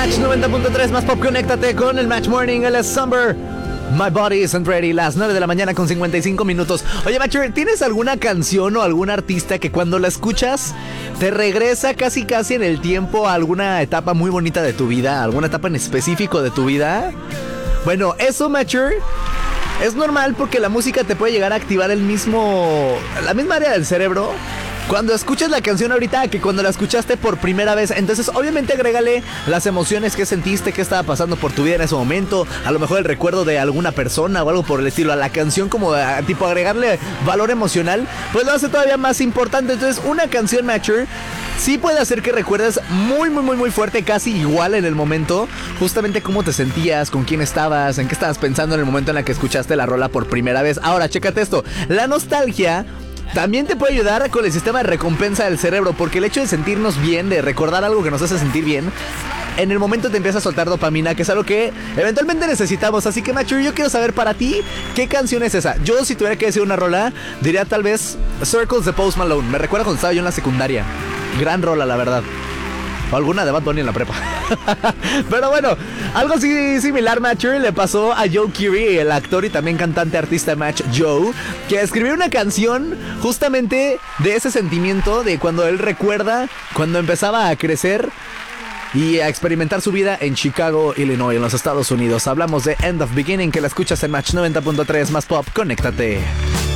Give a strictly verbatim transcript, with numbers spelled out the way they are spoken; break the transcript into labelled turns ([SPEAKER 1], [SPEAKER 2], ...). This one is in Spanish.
[SPEAKER 1] Match noventa punto tres más pop, conéctate con el Match Morning, el Summer. My Body Isn't Ready, las nueve de la mañana con cincuenta y cinco minutos. Oye, Matcher, ¿tienes alguna canción o algún artista que cuando la escuchas te regresa casi casi en el tiempo a alguna etapa muy bonita de tu vida? ¿Alguna etapa en específico de tu vida? Bueno, eso, Matcher, es normal porque la música te puede llegar a activar el mismo... la misma área del cerebro cuando escuchas la canción ahorita que cuando la escuchaste por primera vez. Entonces obviamente agrégale las emociones que sentiste, que estaba pasando por tu vida en ese momento, a lo mejor el recuerdo de alguna persona o algo por el estilo a la canción, como a, tipo agregarle valor emocional, pues lo hace todavía más importante. Entonces una canción, Matcher, sí puede hacer que recuerdes muy muy muy muy fuerte, casi igual en el momento, justamente cómo te sentías, con quién estabas, en qué estabas pensando en el momento en el que escuchaste la rola por primera vez. Ahora, chécate esto, la nostalgia también te puede ayudar con el sistema de recompensa del cerebro, porque el hecho de sentirnos bien, de recordar algo que nos hace sentir bien, en el momento te empieza a soltar dopamina, que es algo que eventualmente necesitamos. Así que, Macho, yo quiero saber para ti, ¿qué canción es esa? Yo, si tuviera que decir una rola, diría tal vez Circles de Post Malone. Me recuerda cuando estaba yo en la secundaria. Gran rola, la verdad. O alguna de Bad Bunny en la prepa. Pero bueno, algo así similar, Matcher, le pasó a Joe Keery, el actor y también cantante artista Match Joe, que escribió una canción justamente de ese sentimiento de cuando él recuerda cuando empezaba a crecer y a experimentar su vida en Chicago, Illinois, en los Estados Unidos. Hablamos de End of Beginning, que la escuchas en Match noventa punto tres más pop. Conéctate.